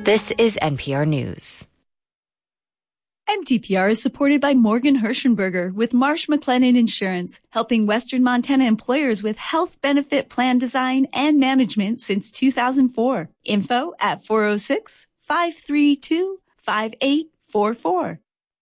This is NPR News. MTPR is supported by Morgan Hirschenberger with Marsh McLennan Insurance, helping Western Montana employers with health benefit plan design and management since 2004. Info at 406-532-5844.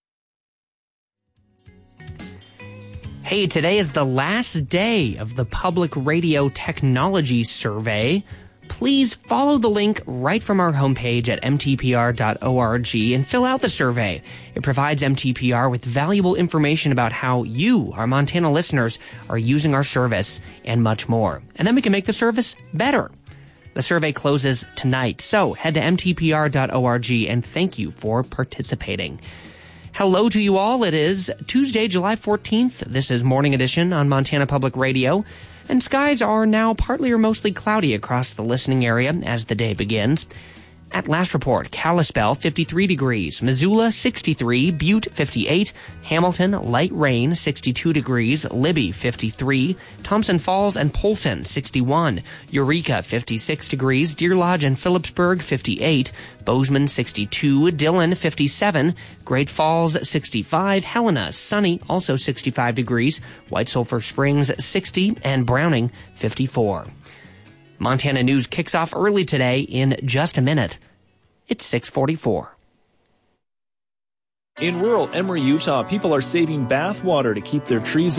Hey, today is the last day of the Public Radio Technology Survey. Please follow the link right from our homepage at mtpr.org and fill out the survey. It provides MTPR with valuable information about how you, our Montana listeners, are using our service and much more. And then we can make the service better. The survey closes tonight, so head to mtpr.org and thank you for participating. Hello to you all. It is Tuesday, July 14th. This is Morning Edition on Montana Public Radio. And skies are now partly or mostly cloudy across the listening area as the day begins. At last report, Kalispell, 53 degrees, Missoula, 63, Butte, 58, Hamilton, light rain, 62 degrees, Libby, 53, Thompson Falls and Polson, 61, Eureka, 56 degrees, Deer Lodge and Phillipsburg, 58, Bozeman, 62, Dillon, 57, Great Falls, 65, Helena, sunny, also 65 degrees, White Sulphur Springs, 60, and Browning, 54. Montana News kicks off early today in just a minute. It's 6:44. In rural Emory, Utah, people are saving bath water to keep their trees